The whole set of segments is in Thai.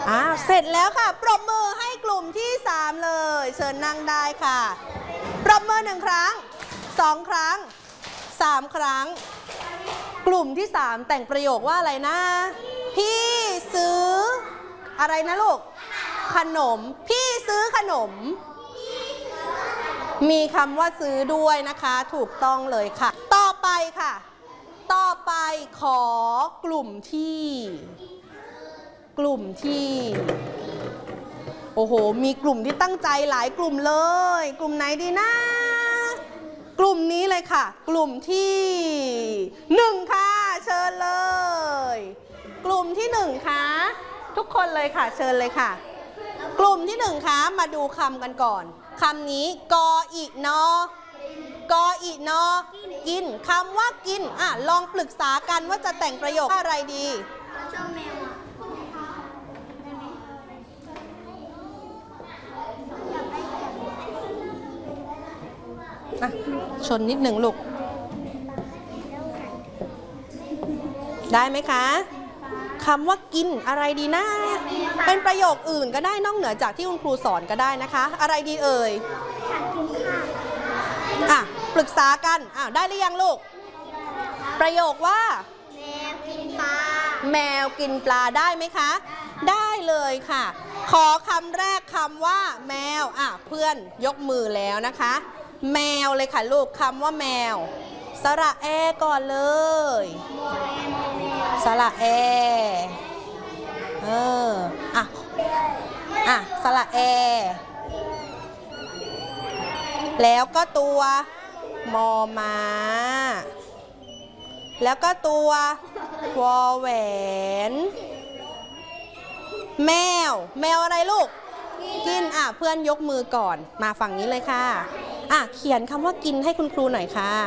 เสร็จแล้วค่ะปรบมือให้กลุ่มที่3เลยเชิญนั่งได้ค่ะปรบมือ1ครั้ง2ครั้ง3ครั้งกลุ่มที่3แต่งประโยคว่าอะไรนะพี่ซื้ออะไรนะลูกขนมพี่ซื้อขนมมีคำว่าซื้อด้วยนะคะถูกต้องเลยค่ะต่อไปค่ะต่อไปขอกลุ่มที่โอ้โหมีกลุ่มที่ตั้งใจหลายกลุ่มเลยกลุ่มไหนดีนะกลุ่มนี้เลยค่ะกลุ่มที่1ค่ะเชิญเลยกลุ่มที่1ค่ะทุกคนเลยค่ะเชิญเลยค่ะกลุ่มที่1ค่ะมาดูคำกันก่อนคำนี้กออินอกออินอกินคำว่ากินลองปรึกษากันว่าจะแต่งประโยคอะไรดีชนนิดหนึ่งลูกได้ไหมคะคำว่ากินอะไรดีนะเป็นประโยคอื่นก็ได้นอกเหนือจากที่คุณครูสอนก็ได้นะคะอะไรดีเอ่ยปรึกษากันได้หรือยังลูกประโยคว่าแมวกินปลาแมวกินปลาได้ไหมคะได้เลยค่ะขอคำแรกคำว่าแมวเพื่อนยกมือแล้วนะคะแมวเลยค่ะลูกคำว่าแมวสระแอก่อนเลยสระแอสระแอแล้วก็ตัวมอม้าแล้วก็ตัววอแหวนแมวอะไรลูกกินเพื่อนยกมือก่อนมาฝั่งนี้เลยค่ะเขียนคำว่ากินให้คุณครูหน่อยค่ะ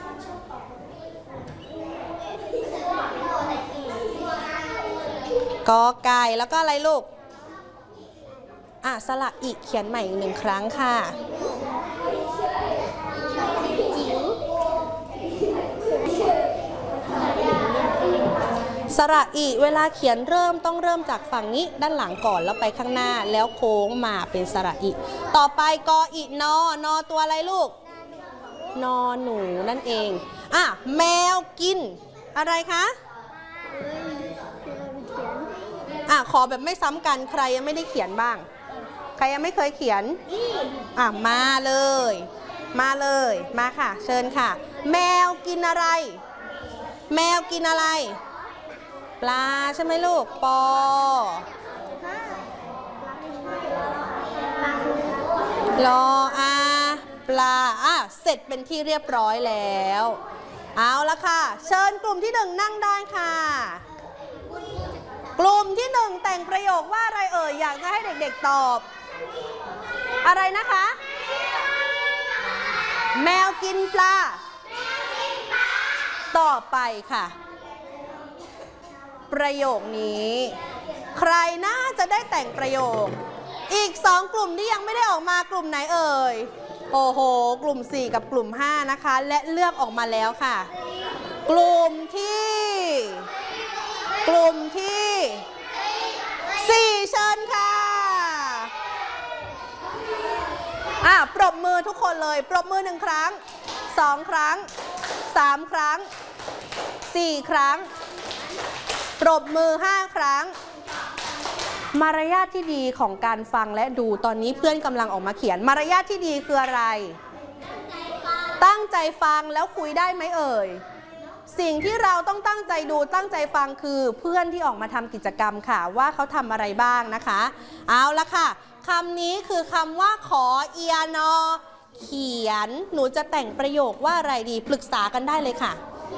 กอไก่แล้วก็อะไรลูกสระอีกเขียนใหม่อีก1ครั้งค่ะสระอีเวลาเขียนต้องเริ่มจากฝั่งนี้ด้านหลังก่อนแล้วไปข้างหน้าแล้วโค้งมาเป็นสระอีต่อไปกออีนอนอตัวอะไรลูกนอหนูนั่นเองแมวกินอะไรคะขอแบบไม่ซ้ำกันใครยังไม่ได้เขียนบ้างใครยังไม่เคยเขียนมาเลยมาค่ะเชิญค่ะแมวกินอะไรแมวกินอะไรปลาใช่ไหมลูกปอลอปลาเสร็จเป็นที่เรียบร้อยแล้วเอาละค่ะเชิญกลุ่มที่1นั่งได้ค่ะกลุ่มที่1แต่งประโยคว่าอะไรเอ่ยอยากจะให้เด็กๆตอบอะไรนะคะแมวกินปลาต่อไปค่ะประโยคนี้ใครน่าจะได้แต่งประโยคอีก2กลุ่มที่ยังไม่ได้ออกมากลุ่มไหนเอ่ยโอ้โหกลุ่ม4กับกลุ่ม5นะคะและเลือกออกมาแล้วค่ะกลุ่มที่4เชิญค่ะปรบมือทุกคนเลยปรบมือ1ครั้ง2ครั้ง3ครั้ง4ครั้งปรบมือ5ครั้งมารยาทที่ดีของการฟังและดูตอนนี้เพื่อนกำลังออกมาเขียนมารยาทที่ดีคืออะไรตั้งใจฟังแล้วคุยได้ไหมเอ่ยสิ่งที่เราต้องตั้งใจดูตั้งใจฟังคือเพื่อนที่ออกมาทำกิจกรรมค่ะว่าเขาทำอะไรบ้างนะคะเอาละค่ะคำนี้คือคำว่าขอเอียนอเขียนหนูจะแต่งประโยคว่าอะไรดีปรึกษากันได้เลยค่ะ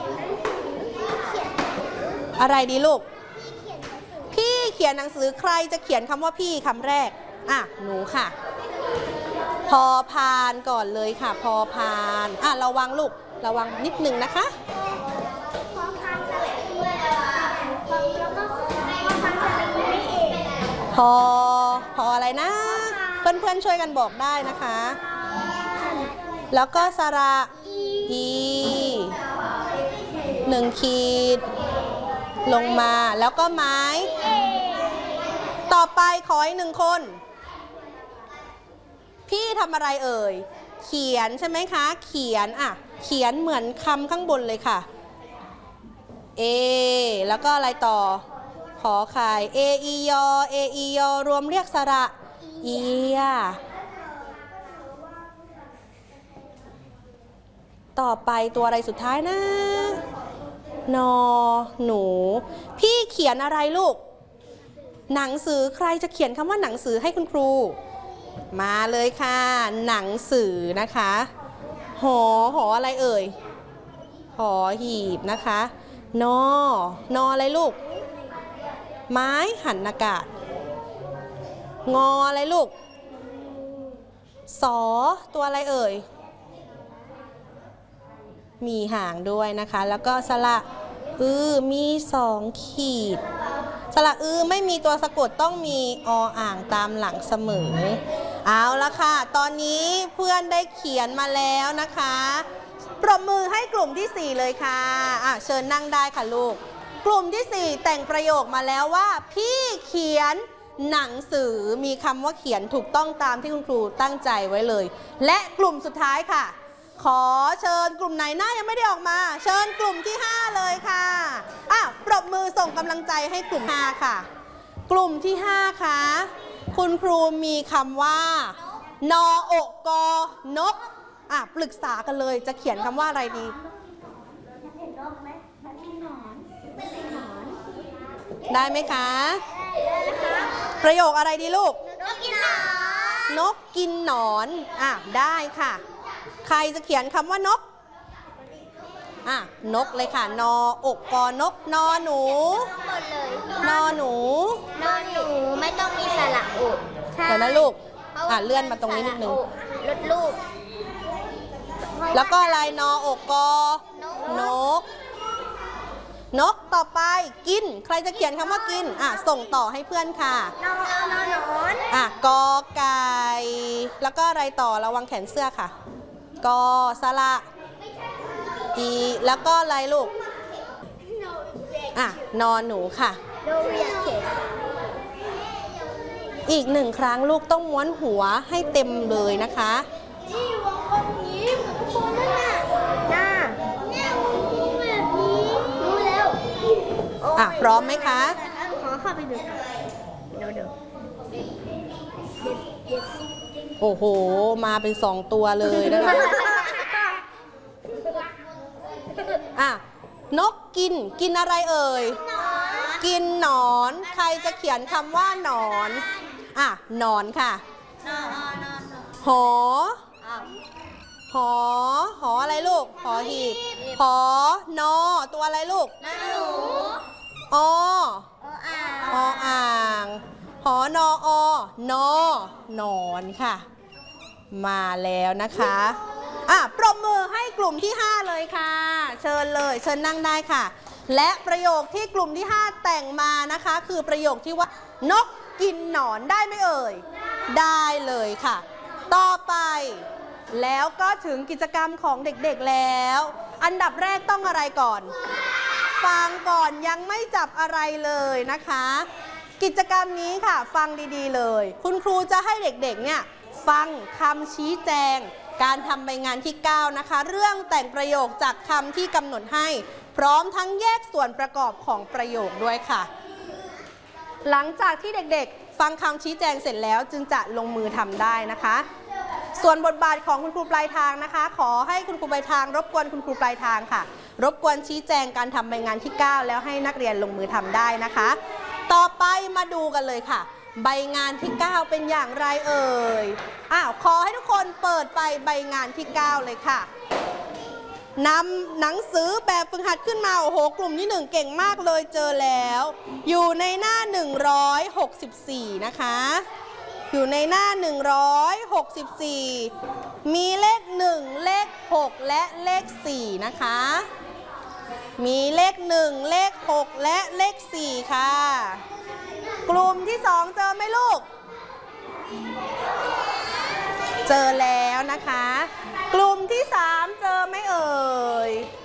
อะไรดีลูกพี่เขียนหนังสือใครจะเขียนคำว่าพี่คำแรกหนูค่ะพอพานก่อนเลยค่ะพอพานระวังลูกระวังนิดนึงนะคะพออะไรนะเพื่อนๆช่วยกันบอกได้นะคะแล้วก็สระอี1 ขีดลงมาแล้วก็ไม้ต่อไปขออีก1 คนพี่ทำอะไรเอ่ยเขียนใช่ไหมคะเขียนเขียนเหมือนคำข้างบนเลยค่ะแล้วก็อะไรต่อขอไข่เออียอเออียอรวมเรียกสระเอียต่อไปตัวอะไรสุดท้ายนะนอหนูพี่เขียนอะไรลูกหนังสือใครจะเขียนคำว่าหนังสือให้คุณครูมาเลยค่ะหนังสือนะคะหออะไรเอ่ยหอหีบนะคะนออะไรลูกไม้หันอากาศงออะไรลูกสอตัวอะไรเอ่ยมีหางด้วยนะคะแล้วก็สระมี2 ขีดสระไม่มีตัวสะกดต้องมีออ่างตามหลังเสมอเอาละค่ะตอนนี้เพื่อนได้เขียนมาแล้วนะคะปรบมือให้กลุ่มที่4เลยค่ะเชิญนั่งได้ค่ะลูกกลุ่มที่4แต่งประโยคมาแล้วว่าพี่เขียนหนังสือมีคำว่าเขียนถูกต้องตามที่คุณครูตั้งใจไว้เลยและกลุ่มสุดท้ายค่ะขอเชิญกลุ่มไหนหน้ายังไม่ได้ออกมาเชิญกลุ่มที่5เลยค่ะปรบมือส่งกำลังใจให้กลุ่ม5ค่ะกลุ่มที่5ค่ะคุณครูมีคำว่านออกกนกปรึกษากันเลยจะเขียนคำว่าอะไรดีได้ไหมคะประโยคอะไรดีลูกนกกินหนอนนกกินหนอนได้ค่ะใครจะเขียนคำว่านกนกเลยค่ะนออกกนกนอหนูนอหนูไม่ต้องมีสระอุเดี๋ยวนะลูกเลื่อนมาตรงนี้นิดนึงลดลูกแล้วก็อะไรนออกกนกต่อไปกินใครจะเขียนคำว่ากินส่งต่อให้เพื่อนค่ะนอนกอไก่แล้วก็อะไรต่อระวังแขนเสื้อค่ะกอสระอีแล้วก็อะไรลูกนอนหนูค่ะอีก1 ครั้งลูกต้องม้วนหัวให้เต็มเลยนะคะนี่วงกลมนี้เหมือนคนนั่นเนี่ยวงกลมแบบนี้รู้แล้วพร้อมไหมคะขอเข้าไปดูเดี๋ยวโอ้โหมาเป็น2 ตัวเลยนะคะนกกินอะไรเอ่ยกินหนอนใครจะเขียนคำว่าหนอนหนอนค่ะหออะไรลูกหอหีบหอนอตัวอะไรลูกออ่างหอนอนหนอนค่ะมาแล้วนะคะปรบมือให้กลุ่มที่5เลยค่ะเชิญเลยเชิญนั่งได้ค่ะและประโยคที่กลุ่มที่5แต่งมานะคะคือประโยคที่ว่านกกินหนอนได้ไหมเอ่ยได้เลยค่ะต่อไปแล้วก็ถึงกิจกรรมของเด็กๆแล้วอันดับแรกต้องอะไรก่อนฟังก่อนยังไม่จับอะไรเลยนะคะกิจกรรมนี้ค่ะฟังดีๆเลยคุณครูจะให้เด็กๆเนี่ยฟังคำชี้แจงการทำใบงานที่9นะคะเรื่องแต่งประโยคจากคำที่กำหนดให้พร้อมทั้งแยกส่วนประกอบของประโยคด้วยค่ะหลังจากที่เด็กๆฟังคำชี้แจงเสร็จแล้วจึงจะลงมือทำได้นะคะส่วนบทบาทของคุณครูปลายทางนะคะขอให้คุณครูปลายทางรบกวนคุณครูปลายทางค่ะรบกวนชี้แจงการทำใบงานที่9แล้วให้นักเรียนลงมือทำได้นะคะต่อไปมาดูกันเลยค่ะใบงานที่9เป็นอย่างไรเอ่ยขอให้ทุกคนเปิดไปใบงานที่9เลยค่ะนำหนังสือแบบฝึกหัดขึ้นมาโอ้โหกลุ่มที่1เก่งมากเลยเจอแล้วอยู่ในหน้า164นะคะอยู่ในหน้า164มีเลข1เลข6และเลข4นะคะมีเลข1เลข6และเลข4ค่ะกลุ่มที่2เจอไหมลูกเจอแล้วนะคะกลุ่มที่3เจอไหมเอ่ย